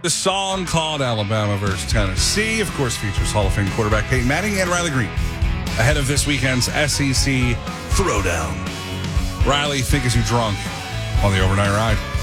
The song called Alabama vs. Tennessee, of course, features Hall of Fame quarterback Peyton Manning and Riley Green ahead of this weekend's SEC Throwdown. Riley, think is you drunk on the overnight ride?